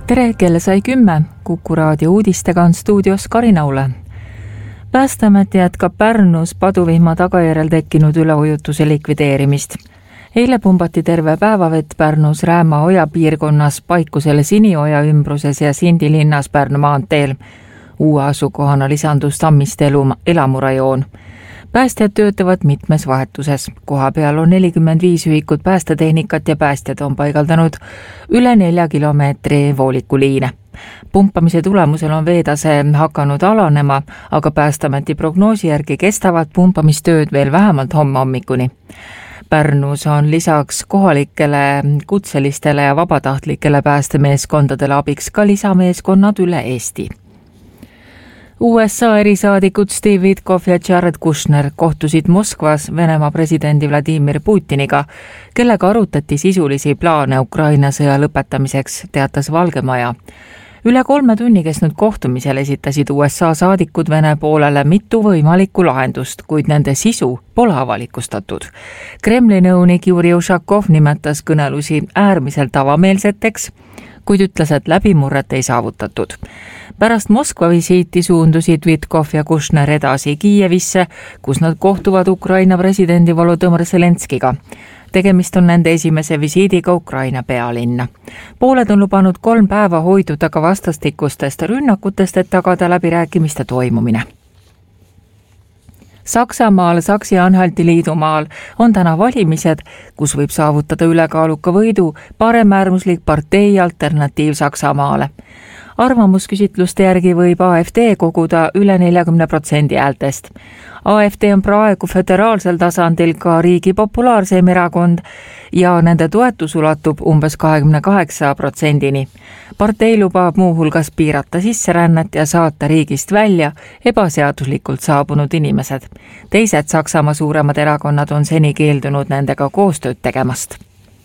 Tere, kell sai 10. Kuku raadio uudistega on stuudios Karin Aule. Päästeamet jätkab Pärnus paduvihma tagajärjel tekkinud üleujutuse likvideerimist. Eile pumbati terve päevavett Pärnus Rääma oja piirkonnas paikusele Sinioja ümbruses ja Sindi linnas Pärnu maanteel. Uue asukohana lisandus Tammiste elamurajoon. Päästjad töötavad mitmes vahetuses. Koha peal on 45 ühikut päästetehnikat ja päästjad on paigaldanud üle 4 kilomeetri voolikuliine. Pumpamise tulemusel on veetase hakanud alanema, aga Päästeameti prognoosi järgi kestavad pumpamistööd veel vähemalt homme hommikuni. Pärnus on lisaks kohalikele kutselistele ja vabatahtlikele päästemeeskondadele abiks ka lisameeskonnad üle Eesti. USA erisaadikud Steve Witkoff ja Jared Kushner kohtusid Moskvas Venemaa presidendi Vladimir Putiniga, kellega arutati sisulisi plaane Ukraina sõja lõpetamiseks, teatas Valge Maja. Üle 3 tunni kestnud kohtumisel esitasid USA saadikud Vene poolele mitu võimalikku lahendust, kuid nende sisu pole avalikustatud. Kremli nõunik Juri Ušakov nimetas kõnelusi äärmiselt avameelseteks, kuid ütles, et läbimurret ei saavutatud. Pärast Moskva visiiti suundusid Witkoff ja Kushner edasi Kiievisse, kus nad kohtuvad Ukraina presidendi Volodõmõr Zelenskiga. Tegemist on nende esimese visiidiga Ukraina pealinna. Pooled on lubanud 3 päeva hoiduda ka vastastikustest rünnakutest, et tagada läbirääkimiste toimumine. Saksamaal, Saksi-Anhalti liidumaal on täna valimised, kus võib saavutada ülekaaluka võidu paremäärmuslik partei Alternatiiv Saksamaale. Arvamusküsitluste järgi võib AfD koguda üle 40% häältest. AfD on praegu föderaalsel tasandil ka riigi populaarseim erakond ja nende toetus ulatub umbes 28%-ni. Partei lubab muuhulgas piirata sisserännet ja saata riigist välja ebaseaduslikult saabunud inimesed. Teised Saksamaa suuremad erakonnad on seni keeldunud nendega koostööd tegemast.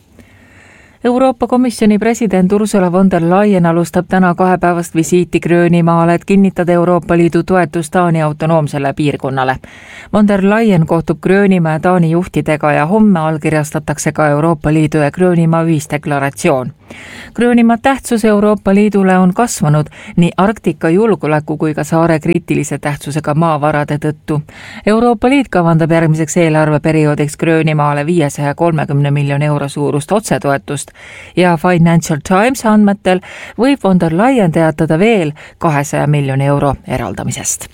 Euroopa Komisjoni president Ursula von der Leyen alustab täna 2-päevast visiiti Gröönimaale, et kinnitada Euroopa Liidu toetus Taani autonoomsele piirkonnale. Von der Leyen kohtub Gröönimaa ja Taani juhtidega ja homme allkirjastatakse ka Euroopa Liidu ja Gröönimaa ühisdeklaratsioon. Gröönimaa tähtsus Euroopa Liidule on kasvanud nii Arktika julgeoleku kui ka saare kriitilise tähtsusega maavarade tõttu. Euroopa Liit kavandab järgmiseks eelarveperioodiks Gröönimaale 530 miljoni euro suurust otsetoetust ja Financial Times andmetel võib von der Leyen teatada veel 200 miljoni euro eraldamisest.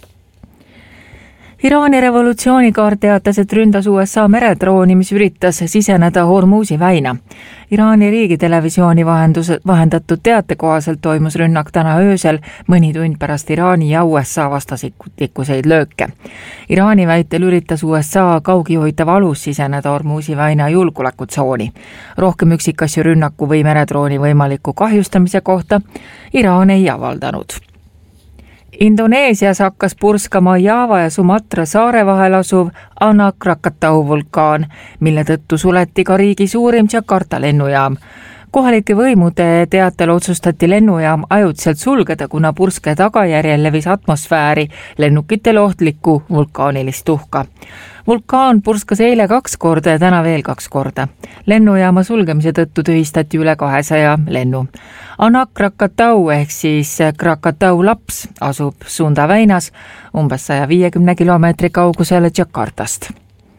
Iraani revolutsioonikaar teatas, et ründas USA meredrooni, mis üritas siseneda Hormuzi väina. Iraani riigitelevisiooni vahendatud teate kohaselt toimus rünnak täna öösel mõni tund pärast Iraani ja USA vastastikuseid lööke. Iraani väitel üritas USA kaugjuhitav alus siseneda Hormuzi väina julgeolekutsooni. Rohkem üksikasju rünnaku või meredrooni võimaliku kahjustamise kohta Iraan ei avaldanud. Indoneesias hakkas purskama Java ja Sumatra saare vahel asuv Anak Krakatau vulkaan, mille tõttu suleti ka riigi suurim Jakarta lennujaam. Kohalike võimude teatel otsustati lennujaam ajutiselt sulgeda, kuna purske tagajärjel levis atmosfääri lennukitele ohtlikku vulkaanilist tuhka. Vulkaan purskas eile 2 korda ja täna veel 2 korda. Lennujaama sulgemise tõttu tühistati üle 200 lennu. Anak Krakatau ehk siis Krakatau laps asub Sunda väinas umbes 150 kilomeetri kaugusele Jakartast.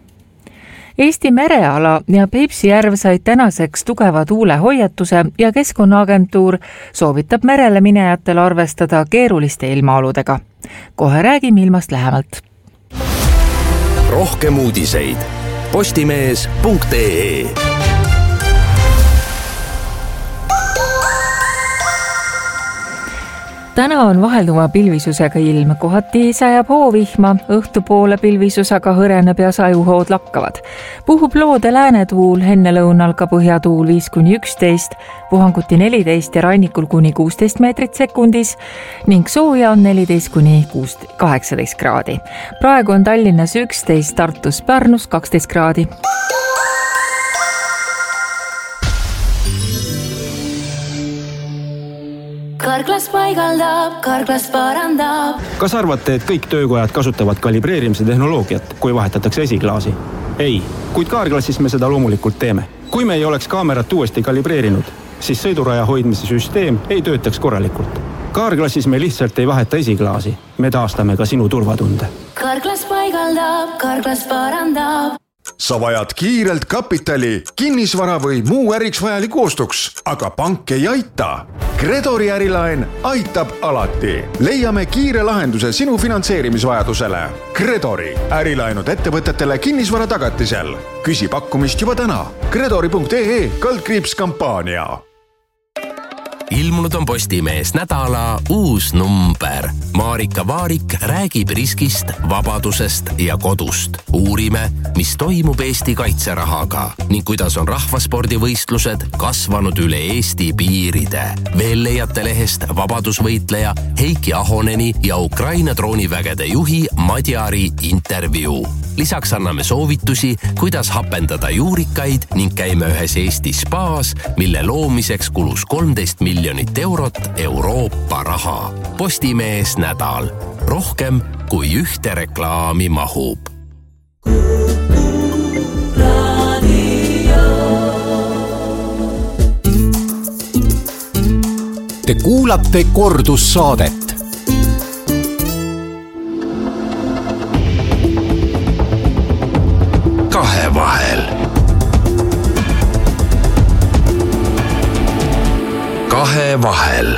Eesti mereala ja Peipsi järv said tänaseks tugeva tuulehoiatuse ja Keskkonnaagentuur soovitab merele minejatel arvestada keeruliste ilmaoludega. Kohe räägime ilmast lähemalt. Rohkem uudiseid postimees.ee. Täna on vahelduva pilvisusega ilm, kohati sajab hoovihma, õhtupoole pilvisus aga hõreneb ja sajuhood lakkavad. Puhub loode läänetuul, ennelõunal ka põhjatuul 5-11, puhanguti 14 ja rannikul kuni 16 meetrit sekundis ning sooja on 14-18 kraadi. Praegu on Tallinnas 11, Tartus, Pärnus 12 kraadi. Karklas paigaldab, Karklas parandab. Kas arvate, et kõik töökojad kasutavad kalibreerimise tehnoloogiat, kui vahetatakse esiklaasi? Ei, kuid Karklassis me seda loomulikult teeme. Kui me ei oleks kaamerat uuesti kalibreerinud, siis sõiduraja hoidmise süsteem ei töötaks korralikult. Carglassis me lihtsalt ei vaheta esiklaasi. Me taastame ka sinu turvatunde. Carglass paigaldab, Carglass parandab. Sa vajad kiirelt kapitali, kinnisvara või muu äriks vajaliku ostuks, aga pank ei aita. Credori ärilaen aitab alati. Leiame kiire lahenduse sinu finantseerimisvajadusele. Credori ärilaenud ettevõtetele kinnisvara tagatisel. Küsi pakkumist juba täna. Credori.ee/kampaania. Ilmunud on Postimees nädala uus number. Marika Vaarik räägib riskist, vabadusest ja kodust. Uurime, mis toimub Eesti kaitserahaga ning kuidas on rahvaspordivõistlused kasvanud üle Eesti piiride. Veel leiate lehest vabadusvõitleja Heiki Ahoneni ja Ukraina droonivägede juhi Madjari intervjuu. Lisaks anname soovitusi, kuidas hapendada juurikaid ning käime ühes Eesti spaas, mille loomiseks kulus 13 miljonit eurot Euroopa raha. Postimees nädal. Rohkem kui ühte reklaami mahub. Te kuulate kordussaadet. Kahevahel. Kahevahel.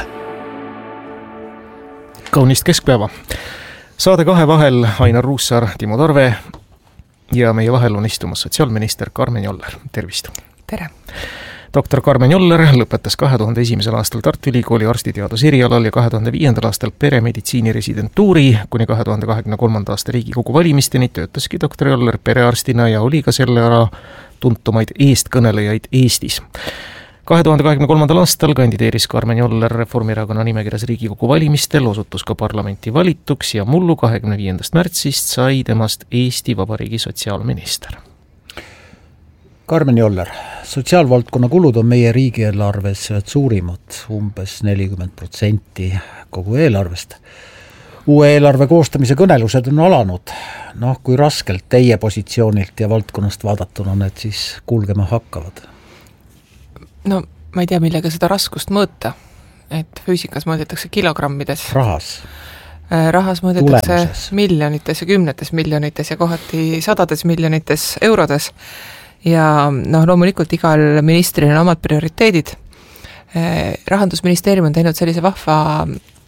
Kaunist keskpäeva. Saade Kahevahel Ainar Ruussaar, Timo Tarve ja meie vahel on istumas sotsiaalminister Karmen Joller. Tervist! Tere! Doktor Karmen Joller lõpetas 2001. aastal Tartu Ülikooli arstiteaduse erialal ja 2005. aastal peremeditsiini residentuuri. Kuni 2023. aasta Riigikogu valimisteni töötaski doktor Joller perearstina ja oli ka selle ära tuntumaid eestkõnelejaid Eestis. 2023. aastal kandideeris Karmen Joller Reformierakonna nimekirjas Riigikogu valimistel, osutus ka parlamenti valituks ja mullu 25. märtsist sai temast Eesti Vabariigi sotsiaalminister. Karmen Joller, sotsiaalvaldkonna kulud on meie riigieelarves suurimad, umbes 40% kogu eelarvest. Uue eelarve koostamise kõnelused on alanud. Kui raskelt teie positsioonilt ja valdkonnast vaadatuna need siis kulgema hakkavad? Ma ei tea, millega seda raskust mõõta. Et füüsikas mõõdetakse kilogrammides. Rahas mõõdetakse tulemuses. Miljonites ja 10 miljonites ja kohati 100 miljonites eurodes. Ja loomulikult igal ministril on omad prioriteedid. Rahandusministeerium on teinud sellise vahva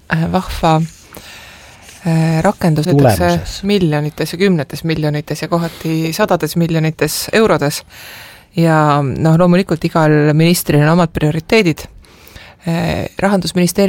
rakendus, miljonites ja 10 miljonites ja kohati 100 miljonites eurodes. Ja loomulikult igal ministril on omad prioriteedid. Rahandusministeerium